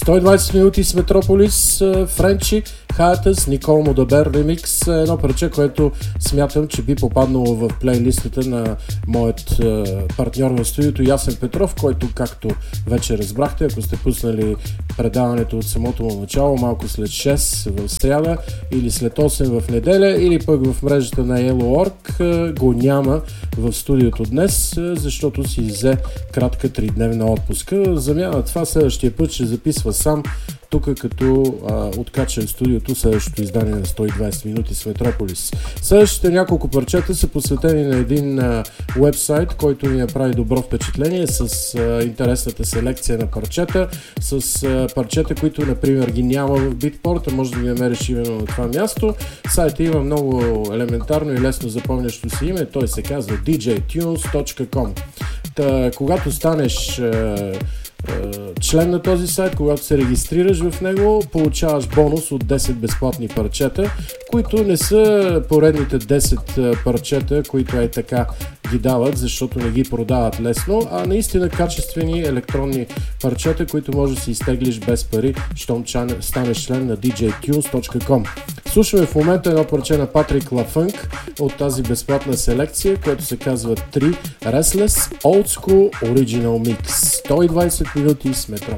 120 минути с Метрополис, Френчи, Хаятас, Никол Модабер ремикс, едно парче, което смятам, че би попаднало в плейлистата на моят партньор на студиото Ясен Петров, който, както вече разбрахте, ако сте пуснали предаването от самото му начало, малко след 6 в сряда или след 8 в неделя, или пък в мрежата на Yellow.org, го няма в студиото днес, защото си взе кратка 3-дневна отпуска. Замяна това следващия път ще записва сам тук, като откача в студиото следващото издание на 120 минути с Метрополис. Следващите няколко парчета са посветени на един уебсайт, който ми направи добро впечатление с интересната селекция на парчета, с парчета, които например ги няма в Beatport, може да ги намериш именно на това място. Сайта има много елементарно и лесно запомнящо си име, той се казва djtunes.com. Когато станеш член на този сайт, когато се регистрираш в него, получаваш бонус от 10 безплатни парчета, които не са поредните 10 парчета, които така ги дават, защото не ги продават лесно, а наистина качествени електронни парчета, които можеш да си изтеглиш без пари, щом станеш член на djtunes.com. Слушаме в момента едно парче на Патрик Лафънк от тази безплатна селекция, което се казва 3 Restless Old School Original Mix. 120 минути с Метро.